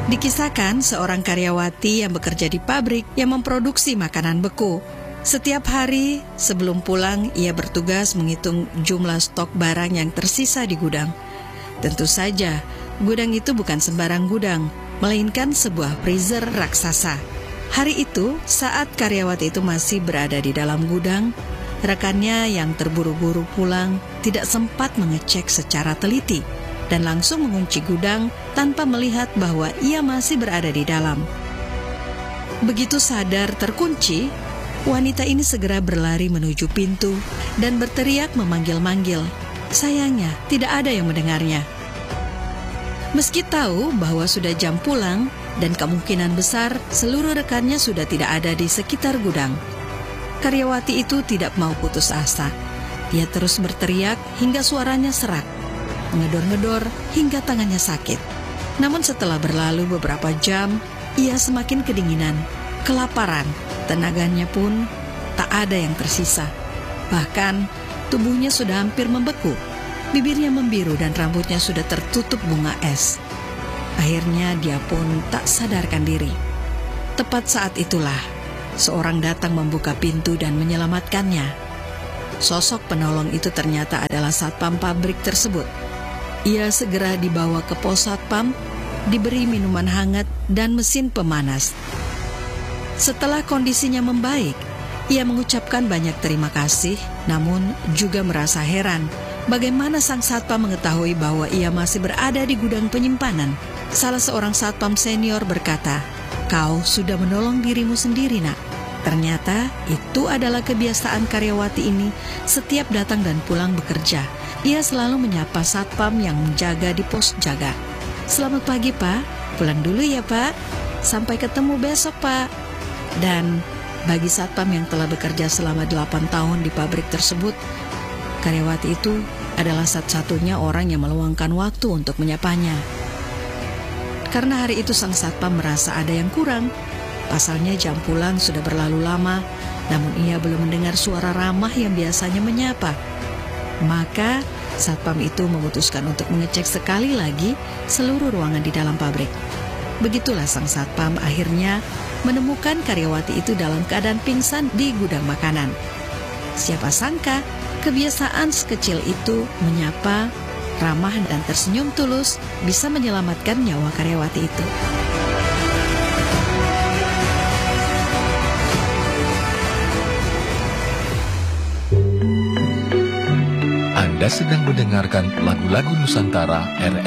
Dikisahkan seorang karyawati yang bekerja di pabrik yang memproduksi makanan beku. Setiap hari sebelum pulang, ia bertugas menghitung jumlah stok barang yang tersisa di gudang. Tentu saja, gudang itu bukan sembarang gudang, melainkan sebuah freezer raksasa. Hari itu, saat karyawati itu masih berada di dalam gudang, rekannya yang terburu-buru pulang tidak sempat mengecek secara teliti dan langsung mengunci gudang tanpa melihat bahwa ia masih berada di dalam. Begitu sadar terkunci, wanita ini segera berlari menuju pintu dan berteriak memanggil-manggil. Sayangnya, tidak ada yang mendengarnya. Meski tahu bahwa sudah jam pulang dan kemungkinan besar seluruh rekannya sudah tidak ada di sekitar gudang, karyawati itu tidak mau putus asa. Dia terus berteriak hingga suaranya serak, mengedor-ngedor hingga tangannya sakit. Namun setelah berlalu beberapa jam, ia semakin kedinginan, kelaparan, tenaganya pun tak ada yang tersisa. Bahkan tubuhnya sudah hampir membeku, bibirnya membiru dan rambutnya sudah tertutup bunga es. Akhirnya dia pun tak sadarkan diri. Tepat saat itulah, seorang datang membuka pintu dan menyelamatkannya. Sosok penolong itu ternyata adalah satpam pabrik tersebut. Ia segera dibawa ke pos satpam, diberi minuman hangat dan mesin pemanas. Setelah kondisinya membaik, ia mengucapkan banyak terima kasih, namun juga merasa heran bagaimana sang satpam mengetahui bahwa ia masih berada di gudang penyimpanan. Salah seorang satpam senior berkata, "Kau sudah menolong dirimu sendiri, nak." Ternyata itu adalah kebiasaan karyawati ini setiap datang dan pulang bekerja. Ia selalu menyapa satpam yang menjaga di pos jaga. "Selamat pagi, Pak. Pulang dulu ya, Pak. Sampai ketemu besok, Pak." Dan bagi satpam yang telah bekerja selama 8 tahun di pabrik tersebut, karyawati itu adalah satu-satunya orang yang meluangkan waktu untuk menyapanya. Karena hari itu sang satpam merasa ada yang kurang. Pasalnya jam pulang sudah berlalu lama, namun ia belum mendengar suara ramah yang biasanya menyapa. Maka satpam itu memutuskan untuk mengecek sekali lagi seluruh ruangan di dalam pabrik. Begitulah sang satpam akhirnya menemukan karyawati itu dalam keadaan pingsan di gudang makanan. Siapa sangka kebiasaan sekecil itu menyapa, ramah dan tersenyum tulus bisa menyelamatkan nyawa karyawati itu. Anda sedang mendengarkan lagu-lagu Nusantara